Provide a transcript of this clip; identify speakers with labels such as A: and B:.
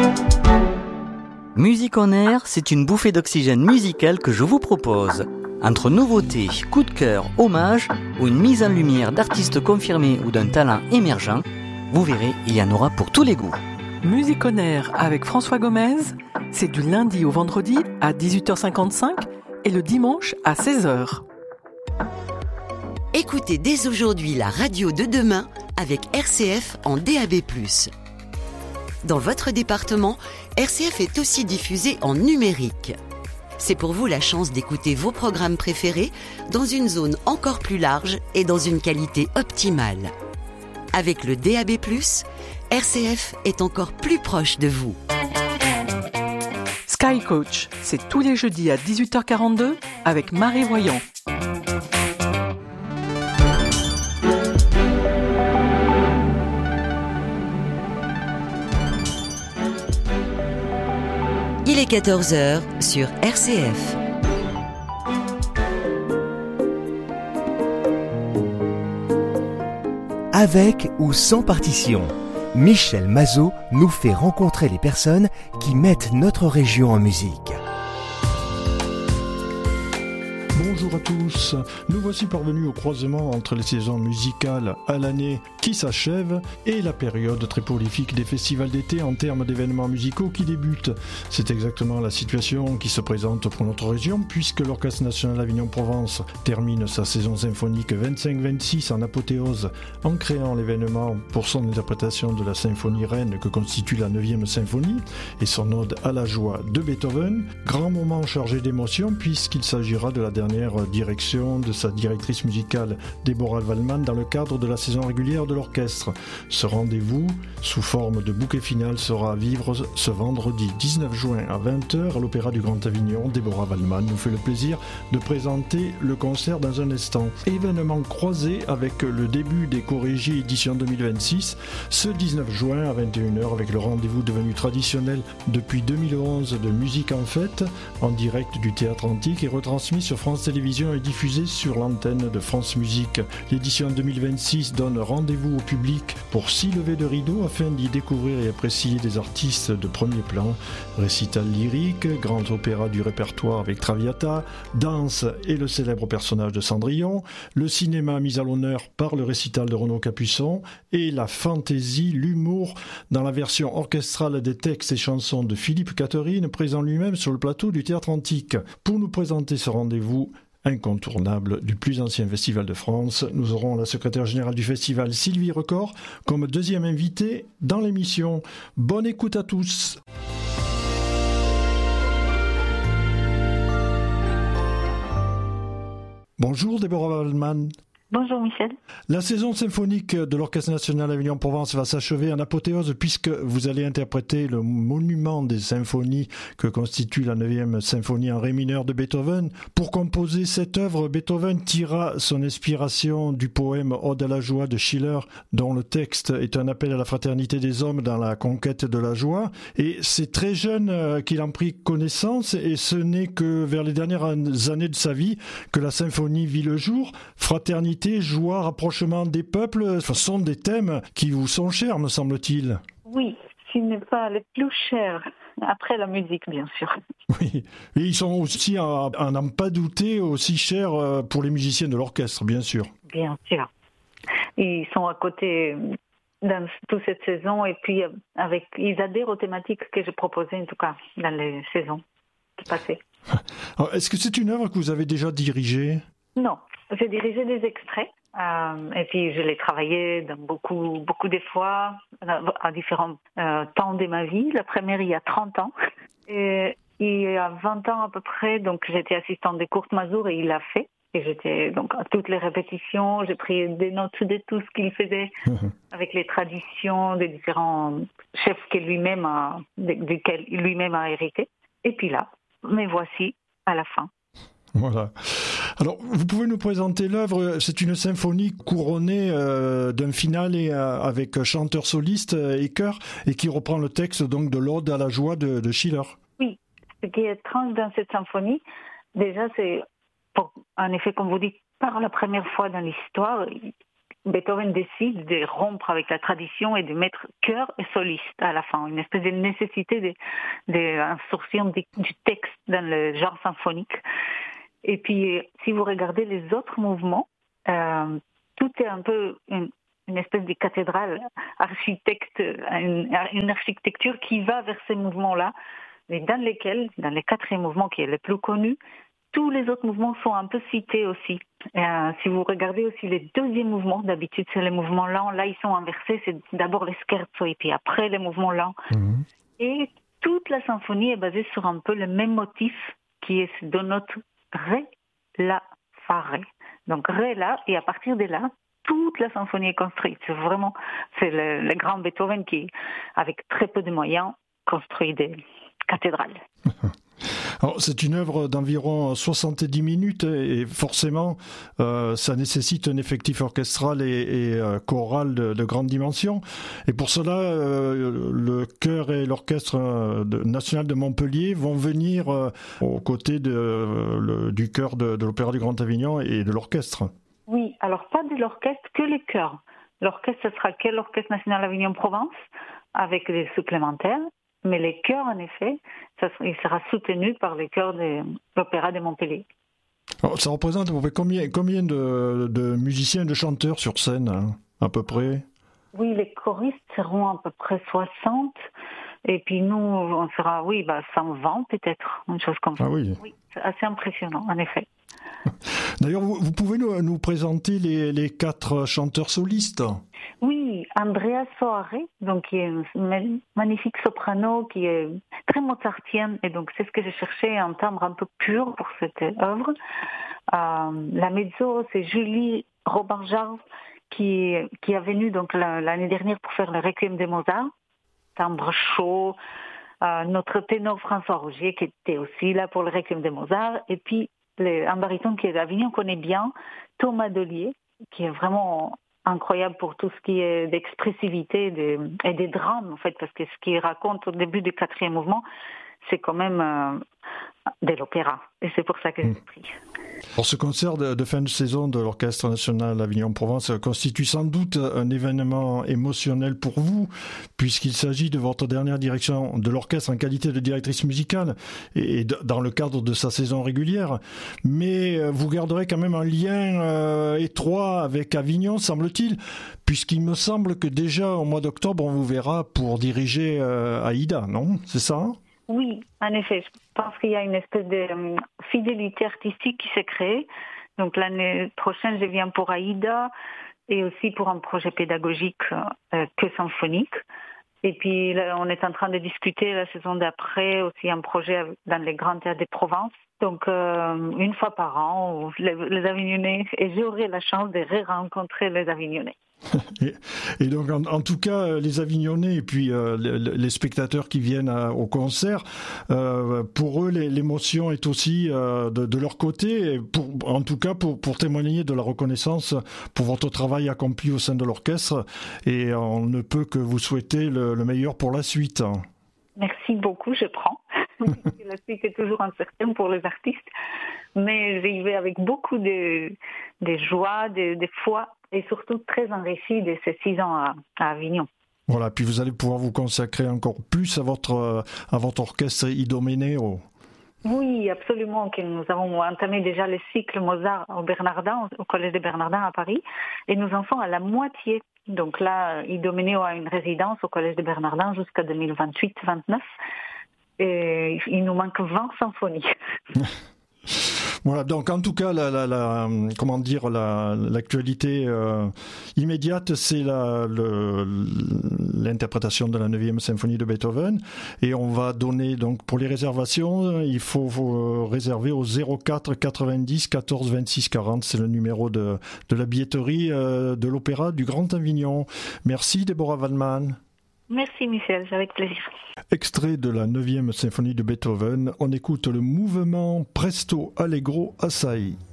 A: Musique en air, c'est une bouffée d'oxygène musical que je vous propose. Entre nouveautés, coups de cœur, hommages ou une mise en lumière d'artistes confirmés ou d'un talent émergent, vous verrez, il y en aura pour tous les goûts.
B: Musique en air avec François Gomez, c'est du lundi au vendredi à 18h55 et le dimanche à 16h.
C: Écoutez dès aujourd'hui la radio de demain avec RCF en DAB+. Dans votre département, RCF est aussi diffusé en numérique. C'est pour vous la chance d'écouter vos programmes préférés dans une zone encore plus large et dans une qualité optimale. Avec le DAB+, RCF est encore plus proche de vous.
B: Sky Coach, c'est tous les jeudis à 18h42 avec Marie Voyant.
C: Il est 14h sur RCF.
D: Avec ou sans partition, Michel Mazot nous fait rencontrer les personnes qui mettent notre région en musique.
E: Bonjour à tous, nous voici parvenus au croisement entre les saisons musicales à l'année qui s'achève et la période très prolifique des festivals d'été en termes d'événements musicaux qui débutent. C'est exactement la situation qui se présente pour notre région puisque l'Orchestre National Avignon-Provence termine sa saison symphonique 25-26 en apothéose en créant l'événement pour son interprétation de la symphonie reine que constitue la 9e symphonie et son ode à la joie de Beethoven. Grand moment chargé d'émotion puisqu'il s'agira de la dernière direction de sa directrice musicale Deborah Waldman dans le cadre de la saison régulière de l'orchestre. Ce rendez-vous, sous forme de bouquet final, sera à vivre ce vendredi 19 juin à 20h à l'Opéra du Grand Avignon. Deborah Waldman nous fait le plaisir de présenter le concert dans un instant. Événement croisé avec le début des Chorégies édition 2026, ce 19 juin à 21h avec le rendez-vous devenu traditionnel depuis 2011 de Musique en Fête en direct du Théâtre Antique et retransmis sur France Télévisions est diffusée sur l'antenne de France Musique. L'édition 2026 donne rendez-vous au public pour 6 levées de rideau afin d'y découvrir et apprécier des artistes de premier plan. Récital lyrique, grand opéra du répertoire avec Traviata, danse et le célèbre personnage de Cendrillon, le cinéma mis à l'honneur par le récital de Renaud Capuçon et la fantaisie, l'humour dans la version orchestrale des textes et chansons de Philippe Catherine, présent lui-même sur le plateau du Théâtre Antique. Pour nous présenter ce rendez-vous incontournable du plus ancien festival de France, nous aurons la secrétaire générale du festival, Sylvie Record, comme deuxième invitée dans l'émission. Bonne écoute à tous. Bonjour Deborah Waldman.
F: Bonjour Michel.
E: La saison symphonique de l'Orchestre National Avignon-Provence va s'achever en apothéose puisque vous allez interpréter le monument des symphonies que constitue la 9e symphonie en ré mineur de Beethoven. Pour composer cette œuvre, Beethoven tira son inspiration du poème Ode à la joie de Schiller, dont le texte est un appel à la fraternité des hommes dans la conquête de la joie. Et c'est très jeune qu'il en prit connaissance et ce n'est que vers les dernières années de sa vie que la symphonie vit le jour. Fraternité, joie, rapprochement des peuples, ce sont des thèmes qui vous sont chers, me semble-t-il.
F: Oui, ce n'est pas les plus chers, après la musique, bien sûr.
E: Oui, et ils sont aussi, à n'en pas douter, aussi chers pour les musiciens de l'orchestre, bien sûr.
F: Bien sûr. Ils sont à côté dans toute cette saison et puis ils adhèrent aux thématiques que j'ai proposées, en tout cas, dans les saisons passées.
E: Alors, est-ce que c'est une œuvre que vous avez déjà dirigée ?
F: Non, j'ai dirigé des extraits et puis je l'ai travaillé dans beaucoup de fois à différents temps de ma vie. La première il y a 30 ans et il y a 20 ans à peu près, donc j'étais assistante de Kurt Masur et il l'a fait. Et j'étais donc à toutes les répétitions, j'ai pris des notes de tout ce qu'il faisait avec les traditions des différents chefs duquel lui-même a hérité. Et puis là, me voici à la fin.
E: Voilà. Alors, vous pouvez nous présenter l'œuvre. C'est une symphonie couronnée d'un finale avec chanteur soliste et chœur, et qui reprend le texte donc de l'Ode à la joie de Schiller.
F: Oui, ce qui est étrange dans cette symphonie, déjà, c'est, en effet, comme vous dites, par la première fois dans l'histoire, Beethoven décide de rompre avec la tradition et de mettre chœur et soliste à la fin, une espèce de nécessité d'insertion du texte dans le genre symphonique. Et puis, si vous regardez les autres mouvements, tout est un peu une espèce de cathédrale une architecture qui va vers ces mouvements-là, mais dans les 4e mouvement qui est le plus connu, tous les autres mouvements sont un peu cités aussi. Si vous regardez aussi les 2e mouvements, d'habitude c'est les mouvements lents, là ils sont inversés, c'est d'abord les scherzo et puis après les mouvements lents. Et toute la symphonie est basée sur un peu le même motif qui est deux notes Ré, La, Fa, Ré. Donc Ré, La, et à partir de là, toute la symphonie est construite. C'est le grand Beethoven qui, avec très peu de moyens, construit des cathédrales.
E: Alors, c'est une œuvre d'environ 70 minutes et forcément, ça nécessite un effectif orchestral et choral de grande dimension. Et pour cela, le chœur et l'orchestre national de Montpellier vont venir aux côtés du chœur de l'Opéra du Grand Avignon et de l'orchestre.
F: Oui, alors pas de l'orchestre, que les chœurs. L'orchestre, ce sera que l'Orchestre national Avignon-Provence, avec des supplémentaires. Mais les chœurs, en effet, il sera soutenu par les chœurs de l'Opéra de Montpellier.
E: Alors, ça représente à peu près combien de musiciens et de chanteurs sur scène, hein, à peu près?
F: Oui, les choristes seront à peu près 60. Et puis nous, on sera, 120 peut-être, une chose comme ça.
E: Ah oui.
F: Oui, c'est assez impressionnant, en effet.
E: D'ailleurs, vous pouvez nous présenter les 4 chanteurs solistes?
F: Oui, Andrea Soare, donc qui est une magnifique soprano, qui est très mozartienne, et donc c'est ce que j'ai cherché, un timbre un peu pur pour cette œuvre. La mezzo, c'est Julie Robin-Jarve, qui est venue donc l'année dernière pour faire le Requiem de Mozart, timbre chaud. Notre ténor François Rogier, qui était aussi là pour le Requiem de Mozart, et puis un baryton qui est d'Avignon connaît bien, Thomas Delier, qui est vraiment incroyable pour tout ce qui est d'expressivité et des drames, en fait, parce que ce qu'il raconte au début du 4e mouvement, c'est quand même de l'opéra. Et c'est pour ça que j'ai pris.
E: Alors, ce concert de fin de saison de l'Orchestre national Avignon-Provence constitue sans doute un événement émotionnel pour vous, puisqu'il s'agit de votre dernière direction de l'orchestre en qualité de directrice musicale et dans le cadre de sa saison régulière. Mais vous garderez quand même un lien étroit avec Avignon, semble-t-il, puisqu'il me semble que déjà au mois d'octobre, on vous verra pour diriger Aïda, non? C'est ça?
F: Oui, en effet. Je pense qu'il y a une espèce de fidélité artistique qui s'est créée. Donc l'année prochaine, je viens pour Aïda et aussi pour un projet pédagogique que symphonique. Et puis là, on est en train de discuter la saison d'après aussi un projet dans les grands théâtres de Provence. Donc une fois par an, les Avignonnais, et j'aurai la chance de rencontrer les Avignonnais.
E: Et donc en tout cas les Avignonnais et puis les spectateurs qui viennent au concert, pour eux l'émotion est aussi de leur côté, en tout cas pour témoigner de la reconnaissance pour votre travail accompli au sein de l'orchestre, et on ne peut que vous souhaiter le meilleur pour la suite.
F: Merci beaucoup, je prends. La suite est toujours incertaine pour les artistes, mais j'y vais avec beaucoup de joie, de foi, et surtout très enrichi de ces 6 ans à Avignon.
E: Voilà, puis vous allez pouvoir vous consacrer encore plus à votre orchestre Idoméneo.
F: Oui, absolument, que nous avons entamé déjà le cycle Mozart au Collège des Bernardins à Paris, et nous en sommes à la moitié. Donc là, Idoméneo a une résidence au Collège des Bernardins jusqu'à 2028-29, et il nous manque 20 symphonies.
E: Voilà, donc en tout cas, l'actualité immédiate, c'est l'interprétation de la 9e symphonie de Beethoven, et on va donner, donc pour les réservations, il faut réserver au 04 90 14 26 40, c'est le numéro de la billetterie de l'Opéra du Grand Avignon. Merci Déborah Waldman.
F: Merci Michel, avec plaisir.
E: Extrait de la 9e symphonie de Beethoven, on écoute le mouvement Presto Allegro Assai.